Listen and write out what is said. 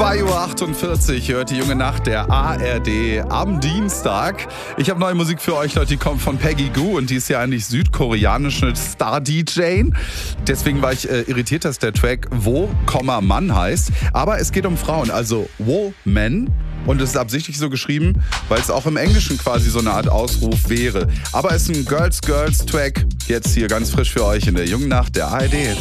2:48 Uhr hört die junge Nacht der ARD am Dienstag. Ich habe neue Musik für euch, Leute, die kommt von Peggy Gou und die ist ja eigentlich südkoreanische Star-DJ. Deswegen war ich irritiert, dass der Track Wo, Mann heißt. Aber es geht um Frauen, also Woman. Und es ist absichtlich so geschrieben, weil es auch im Englischen quasi so eine Art Ausruf wäre. Aber es ist ein Girls-Girls-Track, jetzt hier ganz frisch für euch in der jungen Nacht der ARD.